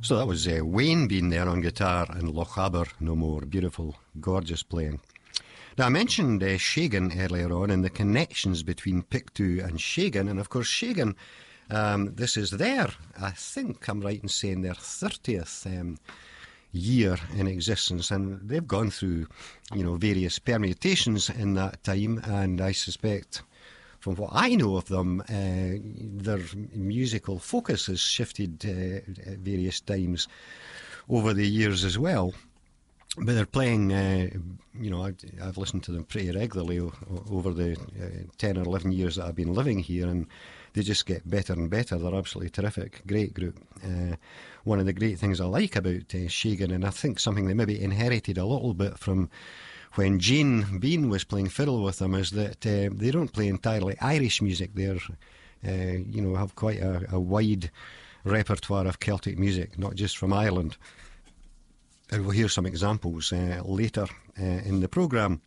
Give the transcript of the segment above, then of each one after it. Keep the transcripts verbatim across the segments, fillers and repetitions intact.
So that was uh, Wayne Bean there on guitar and Lochaber No More. Beautiful, gorgeous playing. Now, I mentioned uh, Shagan earlier on and the connections between Pictou and Shagan. And, of course, Shagan, um, this is their, I think I'm right in saying, their thirtieth um, year in existence. And they've gone through, you know, various permutations in that time. And I suspect, from what I know of them, uh, their musical focus has shifted uh, at various times over the years as well. But they're playing, uh, you know, I, I've listened to them pretty regularly o- over the uh, ten or eleven years that I've been living here, and they just get better and better. They're absolutely terrific. Great group. Uh, one of the great things I like about uh, Shagan, and I think something they maybe inherited a little bit from when Jane Bean was playing fiddle with them, is that uh, they don't play entirely Irish music. They're, uh, you know, have quite a, a wide repertoire of Celtic music, not just from Ireland. And we'll hear some examples uh, later uh, in the programme.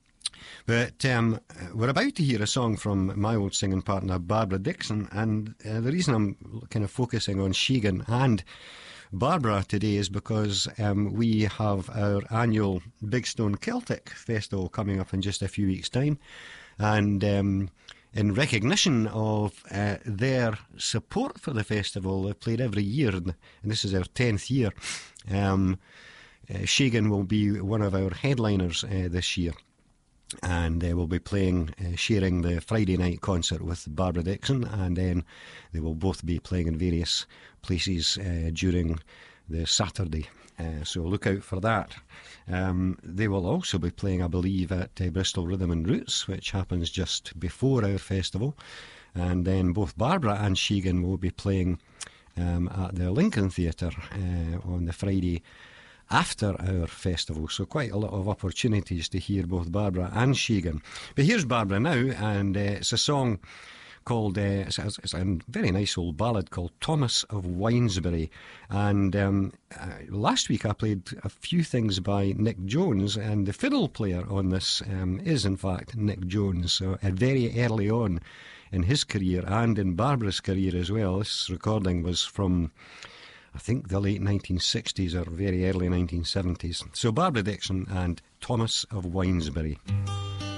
But um, we're about to hear a song from my old singing partner, Barbara Dixon, and uh, the reason I'm kind of focusing on Shagan and Barbara today is because um, we have our annual Big Stone Celtic Festival coming up in just a few weeks' time. And um, in recognition of uh, their support for the festival, they've played every year, and this is our tenth year. Um, uh, Shagan will be one of our headliners uh, this year. And uh, we'll be playing, uh, sharing the Friday night concert with Barbara Dixon, and then they will both be playing in various places uh, during the Saturday. Uh, so look out for that. Um, they will also be playing, I believe, at uh, Bristol Rhythm and Roots, which happens just before our festival. And then both Barbara and Shagan will be playing um, at the Lincoln Theatre uh, on the Friday after our festival, so quite a lot of opportunities to hear both Barbara and Shagan. But here's Barbara now, and uh, it's a song called, uh, it's, it's a very nice old ballad called Thomas of Winesbury. And um, uh, last week I played a few things by Nick Jones, and the fiddle player on this um, is in fact Nick Jones. So uh, very early on in his career and in Barbara's career as well. This recording was from, I think, the late nineteen sixties or very early nineteen seventies. So Barbara Dixon and Thomas of Winesbury.